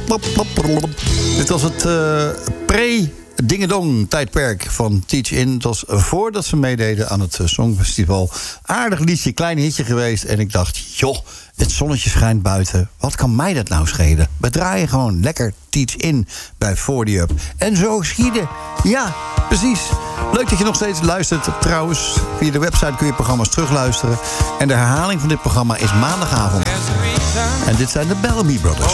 Dit was het pre-dingedong-tijdperk van Teach In. Het was voordat ze meededen aan het Songfestival. Aardig liedje, klein hitje geweest. En ik dacht, joh, het zonnetje schijnt buiten. Wat kan mij dat nou schelen? We draaien gewoon lekker Teach In bij 40 Up. En zo schieden. Ja, precies. Leuk dat je nog steeds luistert. Trouwens, via de website kun je programma's terugluisteren. En de herhaling van dit programma is maandagavond. En dit zijn de Bellamy Brothers.